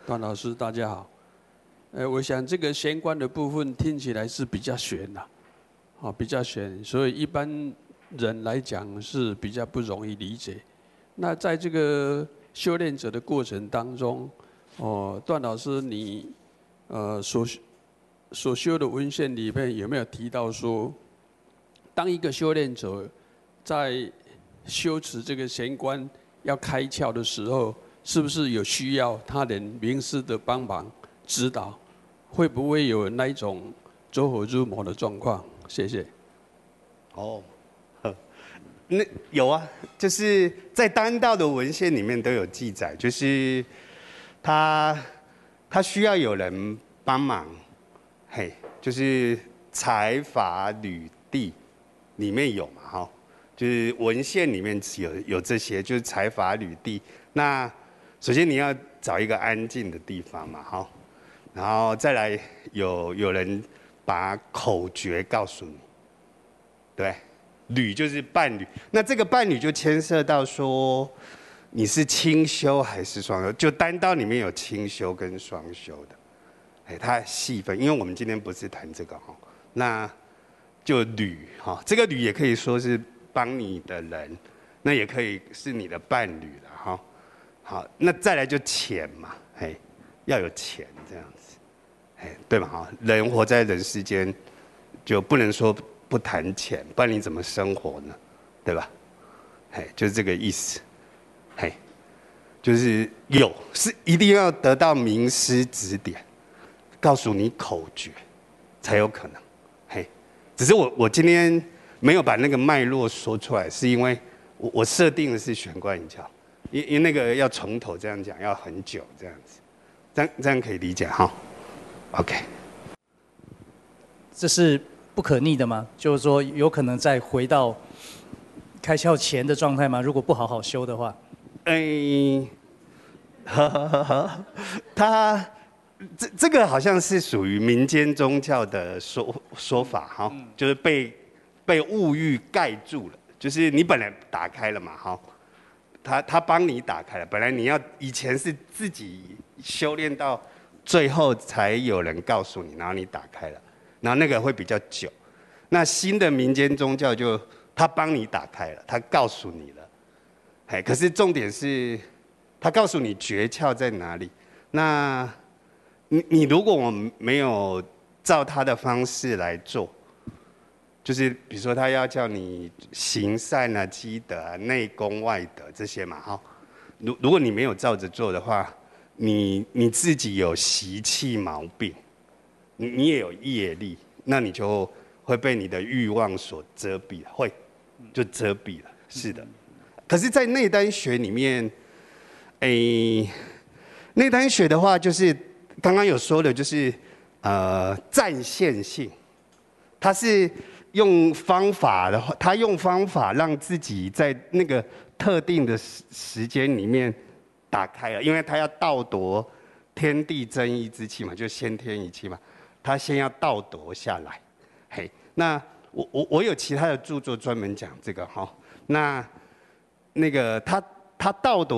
段老师，大家好。我想这个玄关的部分听起来是比较玄的，比较玄，所以一般人来讲是比较不容易理解。那在这个修炼者的过程当中，段老师你所修的文献里面有没有提到说，当一个修炼者在修持这个玄关要开窍的时候，是不是有需要他人名师的帮忙指导？会不会有那一种走火入魔的状况？谢谢。 那有啊，就是在丹道的文献里面都有记载，就是他需要有人帮忙，就是财法履地里面有嘛，就是文献里面有这些，就是财法履地。那首先你要找一个安静的地方嘛，然后再来有人把口诀告诉你，对。履就是伴侣，那这个伴侣就牵涉到说你是清修还是双修，就丹道里面有清修跟双修的，它细分，因为我们今天不是谈这个那就履这个履也可以说是帮你的人，那也可以是你的伴侣了好，那再来就钱嘛，要有钱这样子，对嘛人活在人世间就不能说不谈钱，不然你怎么生活呢？对吧？就是这个意思。就是是一定要得到名师指点，告诉你口诀，才有可能。只是我今天没有把那个脉络说出来，是因为我设定的是玄关一窍，因为那个要从头这样讲要很久这样子，这样可以理解哈。OK。 这是不可逆的吗？就是说，有可能再回到开窍前的状态吗？如果不好好修的话， 这个好像是属于民间宗教的说法就是被物欲盖住了，就是你本来打开了嘛他帮你打开了，本来你以前是自己修炼到最后才有人告诉你，然后你打开了。然后那个会比较久，那新的民间宗教就他帮你打开了，他告诉你了，可是重点是，他告诉你诀窍在哪里。那你如果我没有照他的方式来做，就是比如说他要叫你行善啊、积德啊、内功外德这些嘛，如果你没有照着做的话，你自己有习气毛病。你也有业力，那你就会被你的欲望所遮蔽，就遮蔽了。是的，可是，在内丹学里面，内丹学的话，就是刚刚有说的，就是暂现性，它是用方法的话，他用方法让自己在那个特定的时间里面打开了，因为他要盗夺天地真一之气嘛，就先天一气嘛。他先要盗夺下来，那我有其他的著作专门讲这个那个他盗夺。